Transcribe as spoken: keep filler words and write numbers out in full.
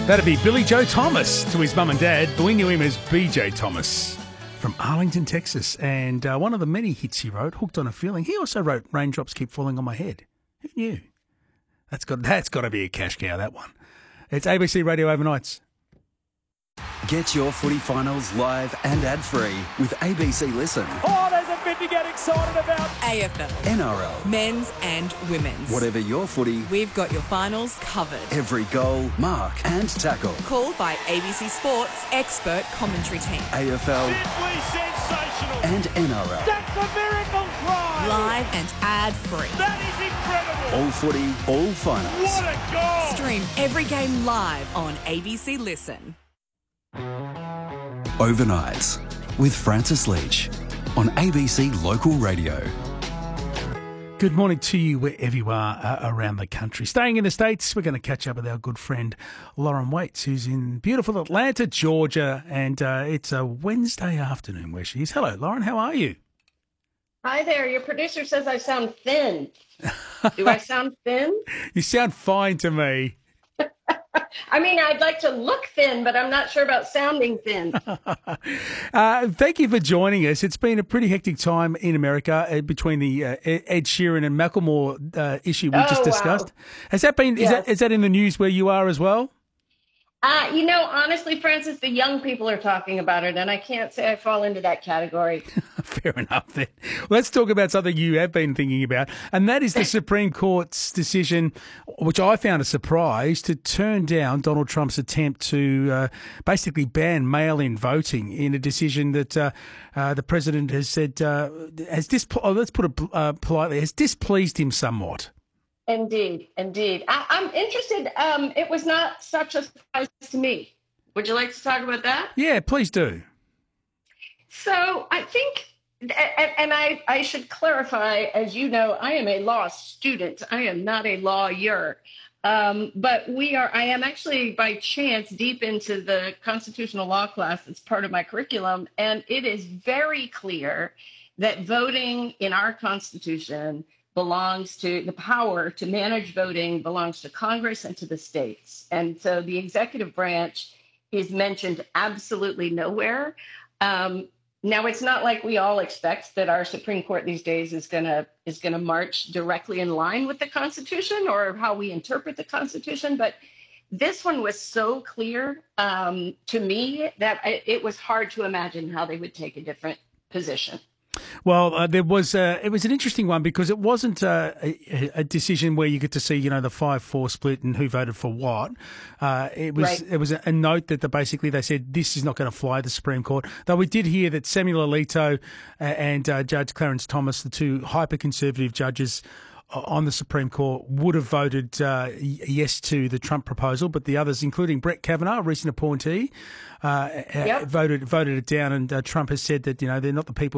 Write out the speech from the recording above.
That'd be Billy Joe Thomas to his mum and dad, but we knew him as B J Thomas from Arlington, Texas. And uh, one of the many hits he wrote, Hooked on a Feeling. He also wrote Raindrops Keep Falling on My Head. Who knew? That's got that's got to be a cash cow, that one. It's A B C Radio Overnights. Get your footy finals live and ad-free with A B C Listen. Oh, there's a bit to get excited about. A F L, N R L, men's and women's. Whatever your footy, We've got your finals covered. every goal, mark and tackle. Called by A B C Sports expert commentary team. A F L Simply sensational. and N R L. That's a miracle try. Live and ad-free. That is incredible. All footy, all finals. What a goal. Stream every game live on A B C Listen. Overnights with Francis Leach on A B C Local Radio. Good morning to you wherever you are uh, around the country. Staying in the States, we're going to catch up with our good friend Lauren Waits, who's in beautiful Atlanta, Georgia, and uh, it's a Wednesday afternoon where she is. Hello, Lauren, how are you? Hi there. Your producer says I sound thin. Do I sound thin? You sound fine to me. I mean, I'd like to look thin, but I'm not sure about sounding thin. uh, thank you for joining us. It's been a pretty hectic time in America uh, between the uh, Ed Sheeran and Macklemore uh, issue we Oh, just discussed. wow. Has that been? Is Yes. that is that in the news where you are as well? Uh, you know, honestly, Francis, the young people are talking about it, and I can't say I fall into that category. Fair enough then. Let's talk about something you have been thinking about, and that is the Supreme Court's decision, which I found a surprise, to turn down Donald Trump's attempt to uh, basically ban mail-in voting in a decision that uh, uh, the president has said uh, has dis- oh, let's put it uh, politely, has displeased him somewhat. Indeed, indeed. I, I'm interested. Um, it was not such a surprise to me. Would you like to talk about that? Yeah, please do. So I think, and, and I, I should clarify, as you know, I am a law student. I am not a lawyer. Um, but we are, I am actually by chance deep into the constitutional law class that's part of my curriculum. And it is very clear that voting in our Constitution belongs to the power to manage voting belongs to Congress and to the states. And so the executive branch is mentioned absolutely nowhere. Um, now, it's not like we all expect that our Supreme Court these days is going to is going to march directly in line with the Constitution or how we interpret the Constitution. But this one was so clear um, to me that I, it was hard to imagine how they would take a different position. Well, uh, there was uh, it was an interesting one because it wasn't uh, a, a decision where you get to see, you know, the five four split and who voted for what. Uh, it was Right. it was a, a note that the, basically they said this is not going to fly at the Supreme Court. Though we did hear that Samuel Alito and uh, Judge Clarence Thomas, the two hyper-conservative judges on the Supreme Court, would have voted uh, yes to the Trump proposal, but the others, including Brett Kavanaugh, a recent appointee, uh, Yep. voted voted it down. And uh, Trump has said that, you know, they're not the people